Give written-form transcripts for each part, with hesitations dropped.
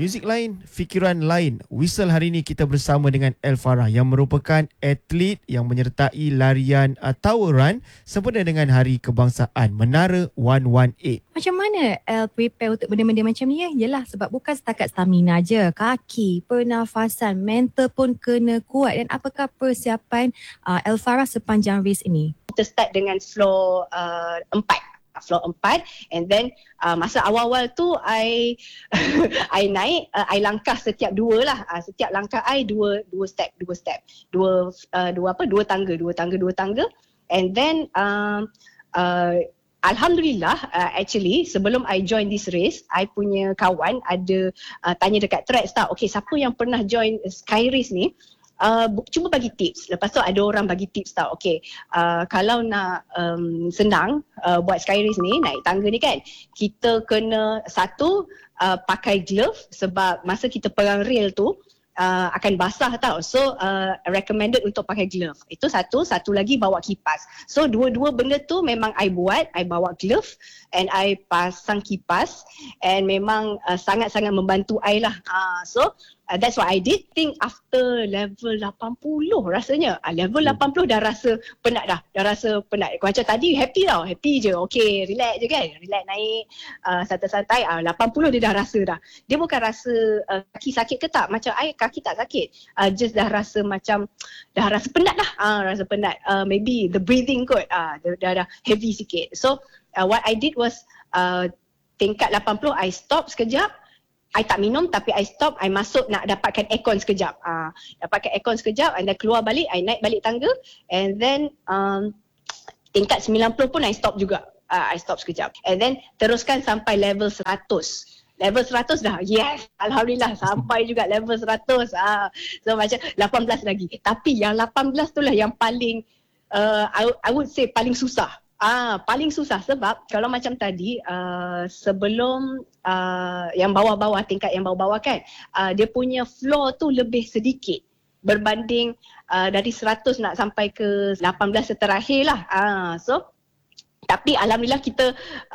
Muzik lain, fikiran lain. Whistle hari ini kita bersama dengan Elfarah yang merupakan atlet yang menyertai larian Tower Run sempena dengan Hari Kebangsaan Menara 118. Macam mana El prepare untuk benda-benda macam ni? Yelah, sebab bukan setakat stamina je. Kaki, pernafasan, mental pun kena kuat. Dan apakah persiapan Elfarah sepanjang race ini? Kita start dengan floor 4. Floor 4 and then masa awal-awal tu I I naik I langkah setiap dua lah, setiap langkah I dua tangga and then Alhamdulillah, actually sebelum I join this race, I punya kawan ada tanya dekat Threads okay, siapa yang pernah join Sky Race ni, cuba bagi tips. Lepas tu ada orang bagi tips okay, kalau nak senang buat Sky Race ni, naik tangga ni kan, kita kena pakai glove sebab masa kita perang rail tu akan basah tau. So recommended untuk pakai glove. Itu satu lagi bawa kipas. So dua-dua benda tu memang I buat. I bawa glove and I pasang kipas and memang sangat-sangat membantu I lah. So that's what I did. Think after level 80 rasanya. Level 80 dah rasa penat dah. Macam tadi happy je. Okay, relax je kan. Relax naik santai-santai. 80 dia dah rasa dah. Dia bukan rasa kaki sakit ke tak. Macam I kaki tak sakit. Just dah rasa macam dah rasa penat lah. Rasa penat. Maybe the breathing kot. Dah heavy sikit. So what I did was tingkat 80 I stop sekejap. I tak minum tapi I stop, I masuk nak dapatkan aircon sekejap. Dapatkan aircon sekejap and then keluar balik, I naik balik tangga and then tingkat 90 pun I stop juga. I stop sekejap. And then teruskan sampai level 100. Level 100 dah. Yes, alhamdulillah sampai juga level 100. So macam 18 lagi. Tapi yang 18 tu lah yang paling I would say paling susah. Paling susah sebab kalau macam tadi sebelum yang bawah-bawah, tingkat yang bawah-bawah kan, dia punya floor tu lebih sedikit berbanding dari 100 nak sampai ke 18 terakhir lah. So tapi alhamdulillah kita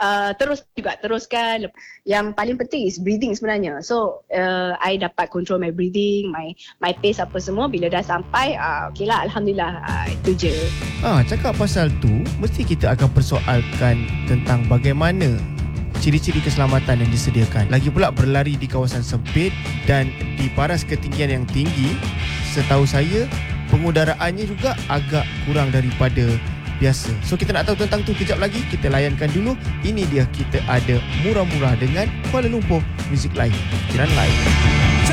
teruskan. Yang paling penting is breathing sebenarnya. So I dapat control my breathing, my pace apa semua. Bila dah sampai okay lah, alhamdulillah, itu je. Cakap pasal tu, mesti kita akan persoalkan tentang bagaimana ciri-ciri keselamatan yang disediakan. Lagi pula berlari di kawasan sempit dan di paras ketinggian yang tinggi. Setahu saya, pengudaraannya juga agak kurang daripada biasa. So kita nak tahu tentang tu kejap lagi. Kita layankan dulu. Ini dia, kita ada Murah-Murah dengan Kuala Lumpur Muzik Lain. Fikiran lain.